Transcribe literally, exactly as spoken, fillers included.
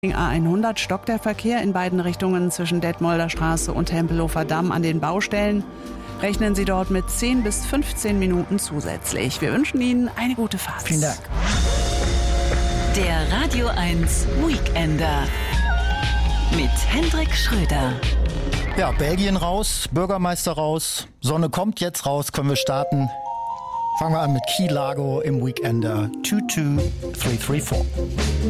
A hundert stockt der Verkehr in beiden Richtungen zwischen Detmolder Straße und Tempelhofer Damm an den Baustellen. Rechnen Sie dort mit zehn bis fünfzehn Minuten zusätzlich. Wir wünschen Ihnen eine gute Fahrt. Vielen Dank. Der Radio eins Weekender mit Hendrik Schröder. Ja, Belgien raus, Bürgermeister raus, Sonne kommt jetzt raus, können wir starten. Fangen wir an mit Key Largo im Weekender zwei zwei drei drei vier.